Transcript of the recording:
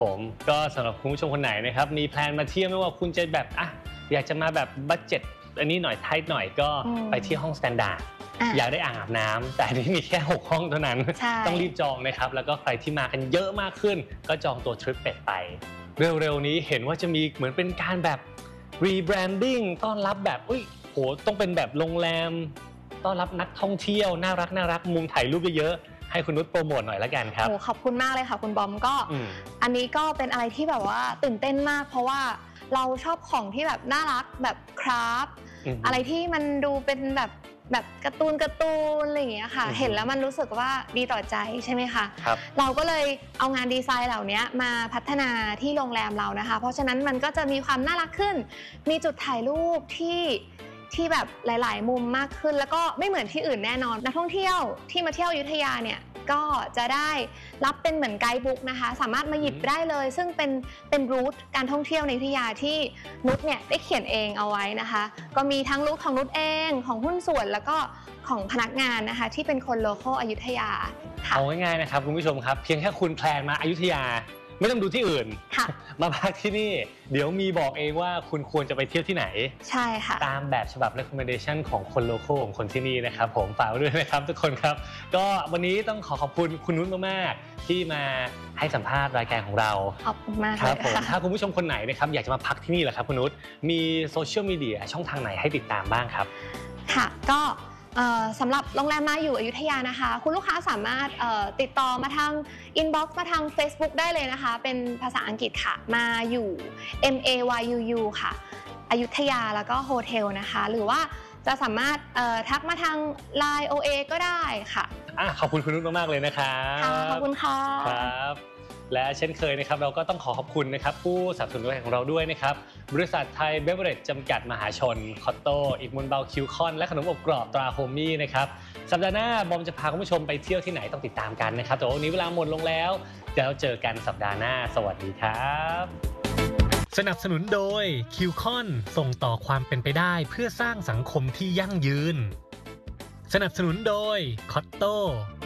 ผมก็สำหรับคุณผู้ชมคนไหนนะครับมีแพลนมาเที่ยวไม่ว่าคุณจะแบบอยากจะมาแบบบัดเจ็ตอันนี้หน่อยไทท์หน่อยก็ไปที่ห้องสแตนดาร์ดอยากได้อ่างอาบน้ำแต่นี่มีแค่6ห้องเท่านั้นต้องรีบจองนะครับแล้วก็ใครที่มากันเยอะมากขึ้นก็จองตัวทริปเป็ดไปเร็วๆนี้เห็นว่าจะมีเหมือนเป็นการแบบรีแบรนดิ้งต้อนรับแบบโหต้องเป็นแบบโรงแรมต้อนรับนักท่องเที่ยวน่ารักมุมถ่ายรูปเยอะให้คุณนุชโปรโมทหน่อยละกันครับขอบคุณมากเลยค่ะคุณบอมก็อันนี้ก็เป็นอะไรที่แบบว่าตื่นเต้นมากเพราะว่าเราชอบของที่แบบน่ารักแบบคราฟอะไรที่มันดูเป็นแบบการ์ตูนอะไรอย่างเงี้ยค่ะเห็นแล้วมันรู้สึกว่าดีต่อใจใช่ไหมคะเราก็เลยเอางานดีไซน์เหล่านี้มาพัฒนาที่โรงแรมเรานะคะเพราะฉะนั้นมันก็จะมีความน่ารักขึ้นมีจุดถ่ายรูปที่แบบหลายๆมุมมากขึ้นแล้วก็ไม่เหมือนที่อื่นแน่นอนนักท่องเที่ยวที่มาเที่ยวอยุธยาเนี่ยก็จะได้รับเป็นเหมือนไกด์บุ๊กนะคะสามารถมาหยิบได้เลยซึ่งเป็นรูทการท่องเที่ยวในอยุธยาที่นุชเนี่ยได้เขียนเองเอาไว้นะคะก็มีทั้งรูทของนุชเองของหุ้นส่วนแล้วก็ของพนักงานนะคะที่เป็นคนโลคอลอยุธยาเอาง่ายๆนะครับคุณผู้ชมครับเพียงแค่คุณแพลนมาอยุธยาไม่ต้องดูที่อื่นมาพักที่นี่เดี๋ยวมีบอกเองว่าคุณควรจะไปเที่ยวที่ไหนใช่ค่ะตามแบบฉบับ recommendation ของคนโลคอลของคนที่นี่นะครับผมฝากไว้ด้วยนะครับทุกคนครับก็วันนี้ต้องขอบคุณคุณนุชมากๆที่มาให้สัมภาษณ์รายการของเราขอบคุณมากครับผมถ้าคุณผู้ชมคนไหนนะครับอยากจะมาพักที่นี่เหรอครับคุณนุชมีโซเชียลมีเดียช่องทางไหนให้ติดตามบ้างครับค่ะก็สำหรับโรงแรมมาอยู่อยุธยานะคะคุณลูกค้าสามารถติดต่อมาทางอินบ็อกซ์มาทาง Facebook ได้เลยนะคะเป็นภาษาอังกฤษค่ะมาอยู่ MAYUU ค่ะอยุธยาแล้วก็โฮเทลนะคะหรือว่าจะสามารถทักมาทาง Line OA ก็ได้ค่ะขอบคุณคุณนุชมากๆเลยนะครับขอบคุณค่ะครับและเช่นเคยนะครับเราก็ต้องขอบคุณนะครับผู้สนับสนุนของเราด้วยนะครับบริษัทไทยเบเวอเรจจำกัดมหาชนคอตโต้อีกมุนเบาคิวคอนและขนมอบกรอบตราโฮมี่นะครับสัปดาห์หน้าบอมจะพาคุณผู้ชมไปเที่ยวที่ไหนต้องติดตามกันนะครับแต่วันนี้เวลาหมดลงแล้วเดี๋ยวเราเจอกันสัปดาห์หน้าสวัสดีครับสนับสนุนโดยคิวคอนส่งต่อความเป็นไปได้เพื่อสร้างสังคมที่ยั่งยืนสนับสนุนโดยคอตโต้